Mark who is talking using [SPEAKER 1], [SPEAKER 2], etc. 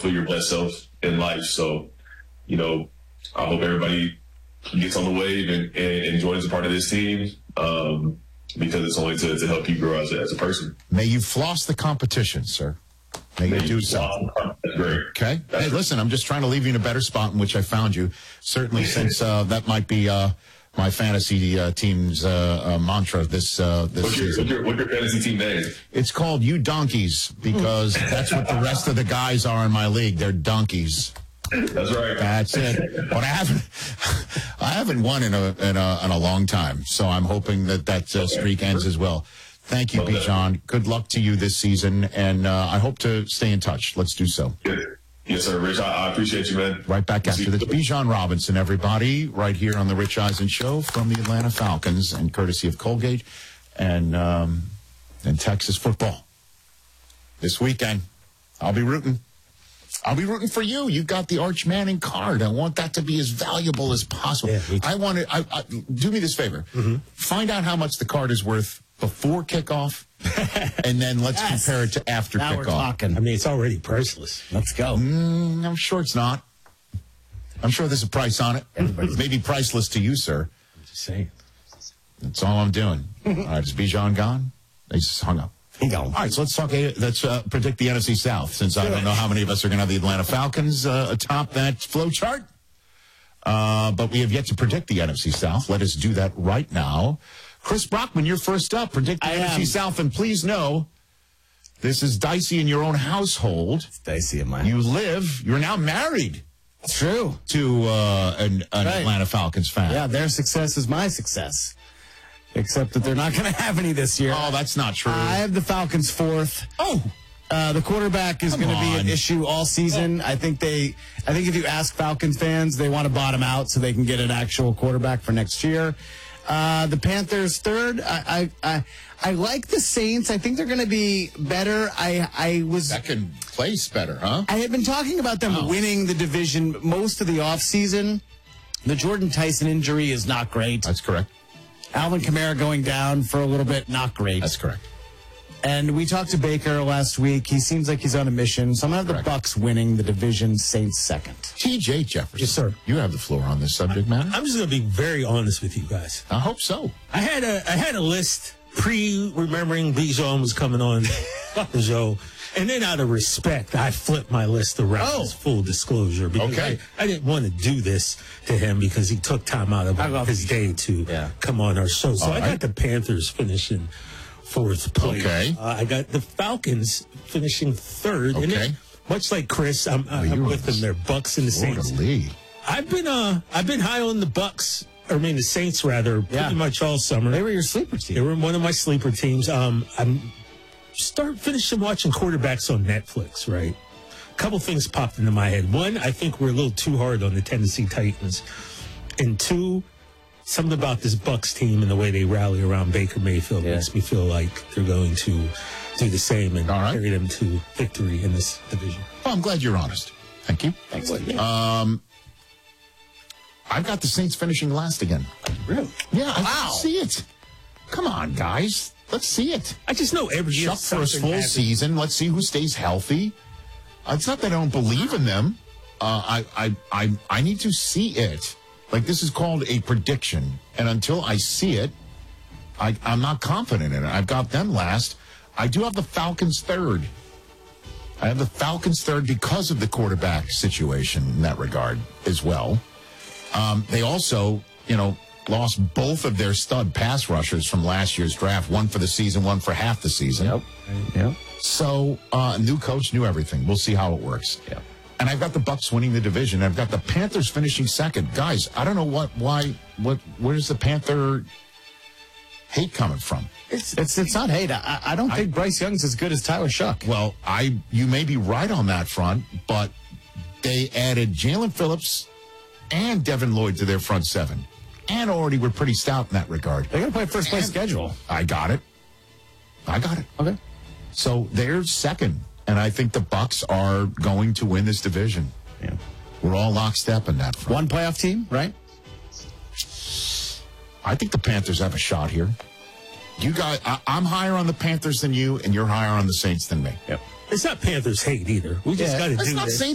[SPEAKER 1] feel your best self in life. So, I hope everybody gets on the wave and joins a part of this team because it's only to help you grow as a person.
[SPEAKER 2] May you floss the competition, sir. May you do so.
[SPEAKER 1] That's great.
[SPEAKER 2] Okay. Hey, listen, I'm just trying to leave you in a better spot in which I found you. Certainly, since that might be my fantasy team's mantra this season.
[SPEAKER 1] What's your fantasy team name?
[SPEAKER 2] It's called You Donkeys because that's what the rest of the guys are in my league. They're donkeys.
[SPEAKER 1] That's right.
[SPEAKER 2] That's it. But I haven't won in a long time, so I'm hoping that streak ends as well. Thank you, Bijan. Good luck to you this season, and I hope to stay in touch. Let's do so.
[SPEAKER 1] Good. Yes, sir, Rich. I appreciate you, man.
[SPEAKER 2] Right back after this. Bijan Robinson, everybody, right here on the Rich Eisen Show from the Atlanta Falcons, and courtesy of Colgate and Texas football. This weekend, I'll be rooting for you. You've got the Arch Manning card. I want that to be as valuable as possible. Yeah, I want to. Do me this favor. Mm-hmm. Find out how much the card is worth before kickoff, and then let's compare it to after
[SPEAKER 3] now
[SPEAKER 2] kickoff.
[SPEAKER 3] We're talking.
[SPEAKER 4] I mean, it's already priceless.
[SPEAKER 3] Let's go.
[SPEAKER 2] I'm sure it's not. I'm sure there's a price on it. Maybe priceless to you, sir.
[SPEAKER 4] I'm just saying.
[SPEAKER 2] That's all I'm doing. All right, is Bijan gone? They just hung up. All right, so let's talk. Let's predict the NFC South, since I don't know how many of us are going to have the Atlanta Falcons atop that flow chart. But we have yet to predict the NFC South. Let us do that right now. Chris Brockman, you're first up. Predict the NFC South, and please know this is dicey in your own household.
[SPEAKER 3] It's dicey in mine.
[SPEAKER 2] You're now married.
[SPEAKER 3] It's true.
[SPEAKER 2] To an Atlanta Falcons fan.
[SPEAKER 3] Yeah, their success is my success. Except that they're not going to have any this year.
[SPEAKER 2] Oh, that's not true.
[SPEAKER 3] I have the Falcons fourth.
[SPEAKER 2] Oh.
[SPEAKER 3] The quarterback is going to be an issue all season. I think if you ask Falcons fans, they want to bottom out so they can get an actual quarterback for next year. The Panthers third. I like the Saints. I think they're going to be better.
[SPEAKER 2] Second place better, huh?
[SPEAKER 3] I had been talking about them winning the division most of the offseason. The Jordan Tyson injury is not great.
[SPEAKER 2] That's correct.
[SPEAKER 3] Alvin Kamara going down for a little bit, not great.
[SPEAKER 2] That's correct.
[SPEAKER 3] And we talked to Baker last week. He seems like he's on a mission. So I'm going to have the Bucks winning the division, Saints second.
[SPEAKER 2] T.J. Jefferson.
[SPEAKER 4] Yes, sir.
[SPEAKER 2] You have the floor on this subject matter.
[SPEAKER 4] I'm just going to be very honest with you guys.
[SPEAKER 2] I hope so.
[SPEAKER 4] I had a list pre-remembering Bijan was coming on the show. And then out of respect, I flipped my list around as full disclosure. Because I didn't want to do this to him because he took time out of his day to come on our show. So I got the Panthers finishing fourth place.
[SPEAKER 2] Okay.
[SPEAKER 4] I got the Falcons finishing third.
[SPEAKER 2] Okay.
[SPEAKER 4] And then, much like Chris, I'm with them. They're Bucks and the Saints. I've been high on the Bucks. The Saints rather, pretty much all summer.
[SPEAKER 3] They were your sleeper team.
[SPEAKER 4] They were one of my sleeper teams. I'm finishing watching quarterbacks on Netflix, right? A couple things popped into my head. One, I think we're a little too hard on the Tennessee Titans. And two, something about this Bucks team and the way they rally around Baker Mayfield makes me feel like they're going to do the same and carry them to victory in this division.
[SPEAKER 2] Well, I'm glad you're honest. Thank you.
[SPEAKER 3] Thanks.
[SPEAKER 2] I've got the Saints finishing last again.
[SPEAKER 4] Really?
[SPEAKER 2] Yeah, I see it. Come on, guys. Let's see it.
[SPEAKER 4] I just know every year
[SPEAKER 2] for a full season. Let's see who stays healthy. It's not that I don't believe in them. I need to see it. Like, this is called a prediction, and until I see it, I'm not confident in it. I've got them last. I do have the Falcons third. I have the Falcons third because of the quarterback situation in that regard as well. They also, lost both of their stud pass rushers from last year's draft, one for the season, one for half the season.
[SPEAKER 3] Yep.
[SPEAKER 2] So, new coach, new everything. We'll see how it works.
[SPEAKER 3] Yep.
[SPEAKER 2] And I've got the Bucks winning the division. I've got the Panthers finishing second. Guys, I don't know where's the Panther hate coming from?
[SPEAKER 3] It's not hate. I don't think Bryce Young's as good as Tyler Shuck.
[SPEAKER 2] Well, you may be right on that front, but they added Jalen Phillips and Devin Lloyd to their front seven. And already we're pretty stout in that regard.
[SPEAKER 3] They're going to play first place schedule.
[SPEAKER 2] I got it.
[SPEAKER 3] Okay.
[SPEAKER 2] So they're second, and I think the Bucks are going to win this division.
[SPEAKER 3] Yeah.
[SPEAKER 2] We're all lockstep in that front.
[SPEAKER 3] One playoff team, right?
[SPEAKER 2] I think the Panthers have a shot here. You guys, I'm higher on the Panthers than you, and you're higher on the Saints than me.
[SPEAKER 3] Yep.
[SPEAKER 4] It's not Panthers hate either. We just got to do this.